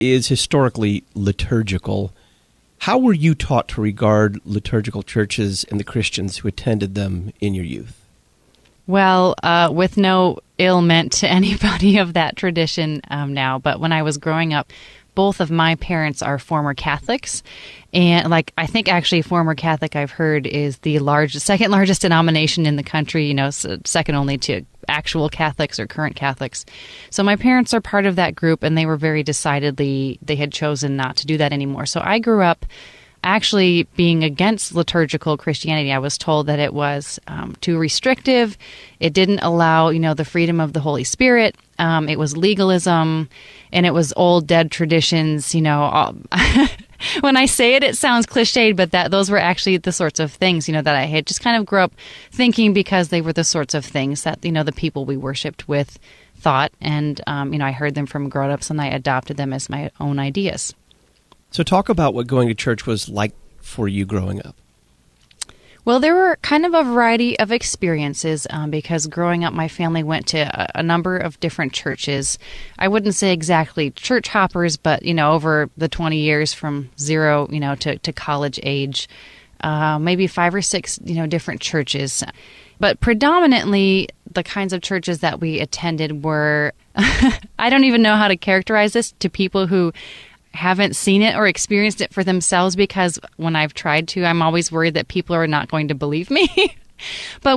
is historically liturgical. How were you taught to regard liturgical churches and the Christians who attended them in your youth? Well, with no ill meant to anybody of that tradition now, but when I was growing up, both of my parents are former Catholics. And I think actually former Catholic, I've heard, is the second largest denomination in the country, second only to actual Catholics or current Catholics. So my parents are part of that group, and they were very decidedly, they had chosen not to do that anymore. So I grew up actually being against liturgical Christianity. I was told that it was too restrictive. It didn't allow, the freedom of the Holy Spirit. It was legalism, and it was old, dead traditions. When I say it, it sounds cliched, but those were actually the sorts of things, that I had just kind of grew up thinking, because they were the sorts of things that, the people we worshipped with thought. And, I heard them from grown-ups, and I adopted them as my own ideas. So talk about what going to church was like for you growing up. Well, there were kind of a variety of experiences because growing up, my family went to a number of different churches. I wouldn't say exactly church hoppers, but, over the 20 years from zero, to college age, maybe 5 or 6, different churches. But predominantly, the kinds of churches that we attended were, I don't even know how to characterize this to people who haven't seen it or experienced it for themselves, because when I've tried to, I'm always worried that people are not going to believe me. But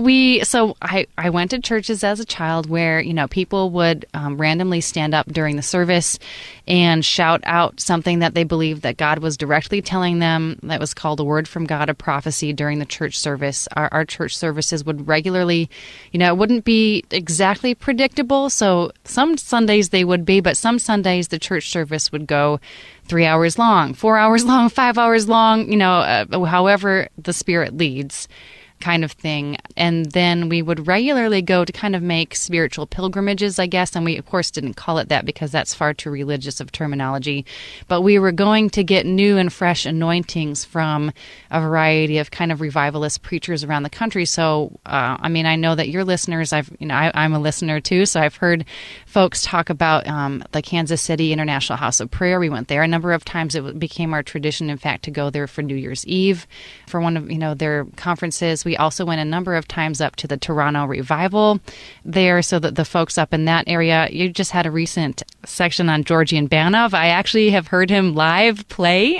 I went to churches as a child where, people would randomly stand up during the service and shout out something that they believed that God was directly telling them. That was called a word from God, a prophecy, during the church service. Our church services would regularly, it wouldn't be exactly predictable. So some Sundays they would be, but some Sundays the church service would go 3 hours long, 4 hours long, 5 hours long, however the Spirit leads, kind of thing. And then we would regularly go to kind of make spiritual pilgrimages, I guess. And we, of course, didn't call it that because that's far too religious of terminology. But we were going to get new and fresh anointings from a variety of kind of revivalist preachers around the country. So, I know that your listeners, I'm a listener too. So I've heard folks talk about the Kansas City International House of Prayer. We went there a number of times. It became our tradition, in fact, to go there for New Year's Eve for one of, their conferences. We also went a number of times up to the Toronto Revival there, so that the folks up in that area, you just had a recent section on Georgian Banov. I actually have heard him live play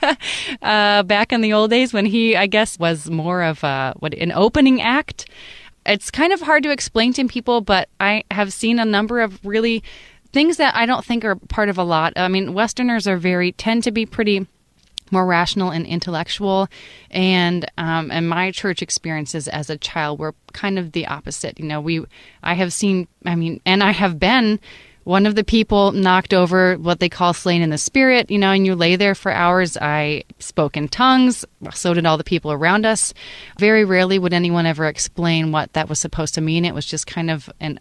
back in the old days when he, I guess, was more of an opening act. It's kind of hard to explain to people, but I have seen a number of really things that I don't think are part of a lot. Westerners tend to be pretty more rational and intellectual, and my church experiences as a child were kind of the opposite. I have been one of the people knocked over, what they call slain in the spirit, and you lay there for hours. I spoke in tongues. So did all the people around us. Very rarely would anyone ever explain what that was supposed to mean. It was just kind of a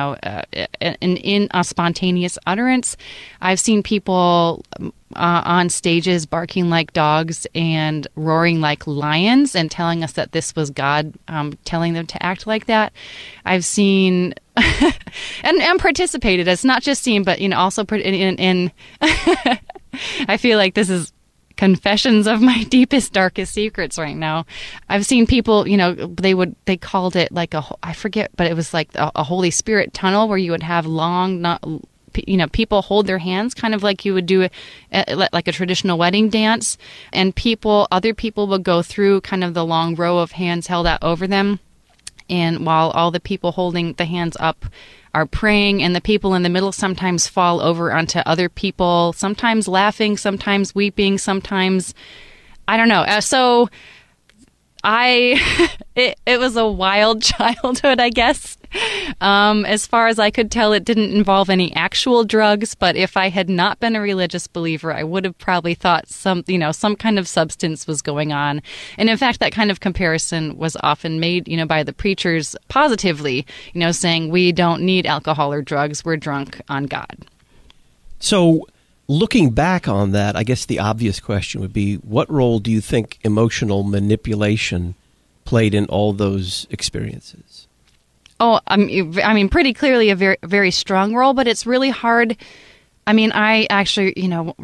spontaneous utterance. I've seen people on stages barking like dogs and roaring like lions and telling us that this was God telling them to act like that. I've seen and participated. It's not just seen, but also in I feel like this is confessions of my deepest, darkest secrets right now. I've seen people, they called it like I forget, but it was like a Holy Spirit tunnel where you would have long, people hold their hands kind of like you would do like a traditional wedding dance. And other people would go through kind of the long row of hands held out over them. And while all the people holding the hands up are praying, and the people in the middle sometimes fall over onto other people, sometimes laughing, sometimes weeping, sometimes, I don't know. So it was a wild childhood, I guess. As far as I could tell, it didn't involve any actual drugs, but if I had not been a religious believer, I would have probably thought some kind of substance was going on. And in fact, that kind of comparison was often made, by the preachers positively, saying we don't need alcohol or drugs, we're drunk on God. So looking back on that, I guess the obvious question would be, what role do you think emotional manipulation played in all those experiences? Oh, pretty clearly a very, very strong role, but it's really hard I mean, I actually,